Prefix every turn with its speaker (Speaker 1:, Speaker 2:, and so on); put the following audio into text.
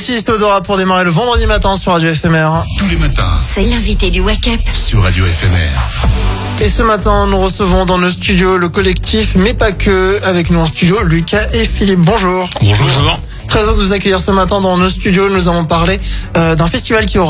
Speaker 1: Voici Théodora pour démarrer le vendredi matin sur Radio FMR.
Speaker 2: Tous les matins.
Speaker 3: C'est l'invité du Wake Up
Speaker 2: Sur Radio FMR.
Speaker 1: Et ce matin, nous recevons dans nos studios le collectif, mais pas que. Avec nous en studio, Lucas et Philippe. Bonjour.
Speaker 2: Bonjour.
Speaker 1: Très heureux de vous accueillir ce matin dans nos studios. Nous avons parlé d'un festival qui aura